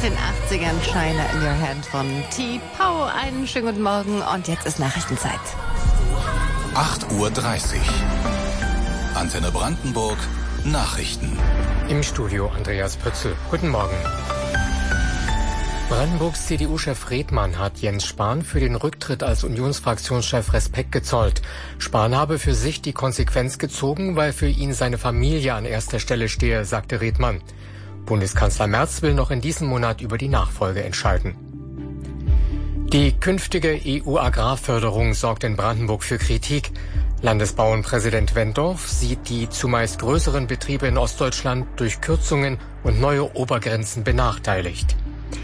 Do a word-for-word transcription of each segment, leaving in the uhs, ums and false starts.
den achtzigern China in Your Hand von T-Pow. Einen schönen guten Morgen und jetzt ist Nachrichtenzeit. acht Uhr dreißig. Antenne Brandenburg, Nachrichten. Im Studio Andreas Pötzl. Guten Morgen. Brandenburgs C D U-Chef Redmann hat Jens Spahn für den Rücktritt als Unionsfraktionschef Respekt gezollt. Spahn habe für sich die Konsequenz gezogen, weil für ihn seine Familie an erster Stelle stehe, sagte Redmann. Bundeskanzler Merz will noch in diesem Monat über die Nachfolge entscheiden. Die künftige E U-Agrarförderung sorgt in Brandenburg für Kritik. Landesbauernpräsident Wendorf sieht die zumeist größeren Betriebe in Ostdeutschland durch Kürzungen und neue Obergrenzen benachteiligt.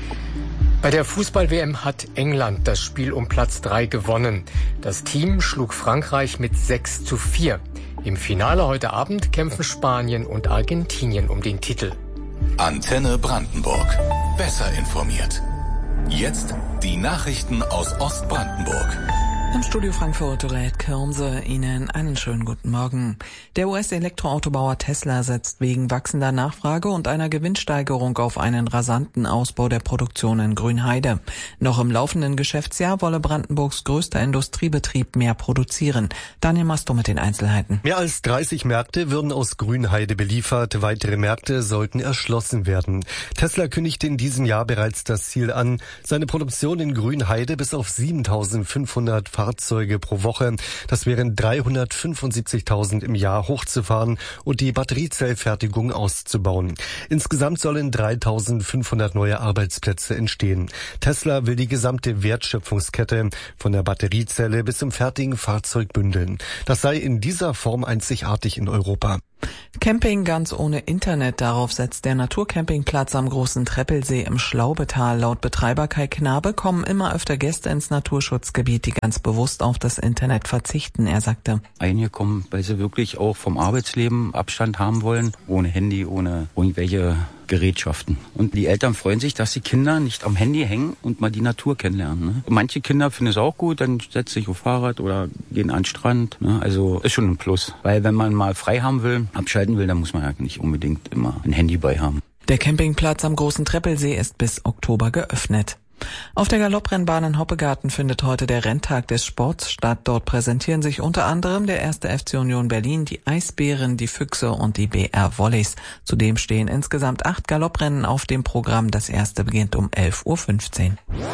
Bei der Fußball-W M hat England das Spiel um Platz drei gewonnen. Das Team schlug Frankreich mit sechs zu vier. Im Finale heute Abend kämpfen Spanien und Argentinien um den Titel. Antenne Brandenburg. Besser informiert. Jetzt die Nachrichten aus Ostbrandenburg. Im Studio Frankfurt Dorette Kirmse, Ihnen einen schönen guten Morgen. Der U S-Elektroautobauer Tesla setzt wegen wachsender Nachfrage und einer Gewinnsteigerung auf einen rasanten Ausbau der Produktion in Grünheide. Noch im laufenden Geschäftsjahr wolle Brandenburgs größter Industriebetrieb mehr produzieren. Daniel Masto mit den Einzelheiten. Mehr als dreißig Märkte würden aus Grünheide beliefert. Weitere Märkte sollten erschlossen werden. Tesla kündigte in diesem Jahr bereits das Ziel an, seine Produktion in Grünheide bis auf siebentausendfünfhundert Fahrzeuge pro Woche, das wären dreihundertfünfundsiebzigtausend im Jahr, hochzufahren und die Batteriezellfertigung auszubauen. Insgesamt sollen dreitausendfünfhundert neue Arbeitsplätze entstehen. Tesla will die gesamte Wertschöpfungskette von der Batteriezelle bis zum fertigen Fahrzeug bündeln. Das sei in dieser Form einzigartig in Europa. Camping ganz ohne Internet, darauf setzt der Naturcampingplatz am Großen Treppelsee im Schlaubetal. Laut Betreiber Kai Knabe kommen immer öfter Gäste ins Naturschutzgebiet, die ganz bewusst auf das Internet verzichten. Er sagte: Einige kommen, weil sie wirklich auch vom Arbeitsleben Abstand haben wollen, ohne Handy, ohne irgendwelche Gerätschaften. Und die Eltern freuen sich, dass die Kinder nicht am Handy hängen und mal die Natur kennenlernen. Ne? Manche Kinder finden es auch gut, dann setzen sich auf Fahrrad oder gehen an den Strand. Ne? Also ist schon ein Plus. Weil wenn man mal frei haben will, abschalten will, dann muss man ja nicht unbedingt immer ein Handy bei haben. Der Campingplatz am Großen Treppelsee ist bis Oktober geöffnet. Auf der Galopprennbahn in Hoppegarten findet heute der Renntag des Sports statt. Dort präsentieren sich unter anderem der erste F C Union Berlin, die Eisbären, die Füchse und die B R Volleys. Zudem stehen insgesamt acht Galopprennen auf dem Programm. Das erste beginnt um elf Uhr fünfzehn.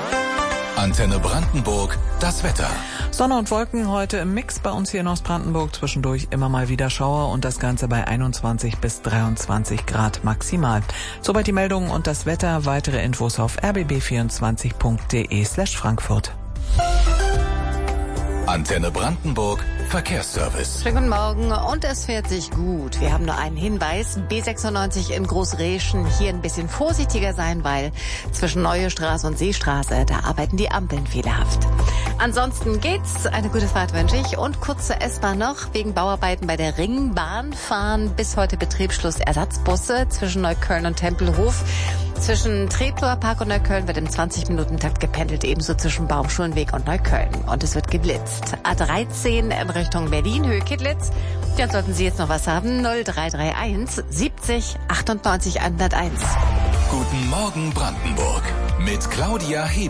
Antenne Brandenburg, das Wetter. Sonne und Wolken heute im Mix bei uns hier in Ostbrandenburg. Zwischendurch immer mal wieder Schauer und das Ganze bei einundzwanzig bis dreiundzwanzig Grad maximal. Soweit die Meldungen und das Wetter. Weitere Infos auf r b b vierundzwanzig punkt d e slash Frankfurt. Antenne Brandenburg, Verkehrsservice. Schönen guten Morgen und es fährt sich gut. Wir haben nur einen Hinweis. B sechsundneunzig in Großreschen. Hier ein bisschen vorsichtiger sein, weil zwischen Neue Straße und Seestraße, da arbeiten die Ampeln fehlerhaft. Ansonsten geht's. Eine gute Fahrt wünsche ich. Und kurz zur S-Bahn noch. Wegen Bauarbeiten bei der Ringbahn fahren bis heute Betriebsschluss Ersatzbusse zwischen Neukölln und Tempelhof. Zwischen Treptower Park und Neukölln wird im zwanzig-Minuten-Takt gependelt, ebenso zwischen Baumschulenweg und Neukölln. Und es wird geblitzt. A dreizehn in Richtung Berlin, Höhe Kittlitz. Dann sollten Sie jetzt noch was haben. null drei drei eins siebzig achtundneunzig hunderteins. Guten Morgen Brandenburg mit Claudia Hebe.